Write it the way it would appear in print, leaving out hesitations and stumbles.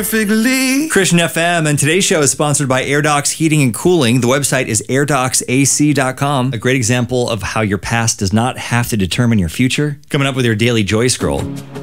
Christian FM, and today's show is sponsored by AirDocs Heating and Cooling. The website is airdocsac.com. A great example of how your past does not have to determine your future. Coming up with your daily Joy Scroll.